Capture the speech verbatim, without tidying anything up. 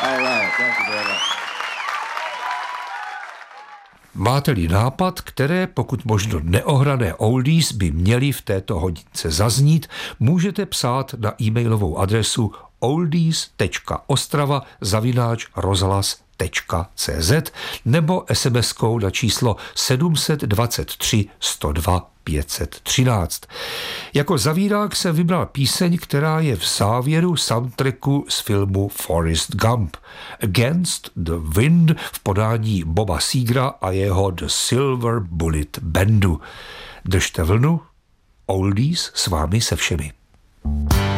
All right, thank you very much. Máte-li nápad, které pokud možno neohrané oldies by měly v této hodince zaznít, můžete psát na e-mailovou adresu oldies tečka ostrava zavináč rozhlas tečka cé zet nebo es em eskou na číslo sedm dva tři, sto dva, pět set třináct. Jako zavírák jsem vybral píseň, která je v závěru soundtracku z filmu Forrest Gump. Against the Wind v podání Boba Segera a jeho The Silver Bullet Bandu. Držte vlnu, oldies s vámi se všemi.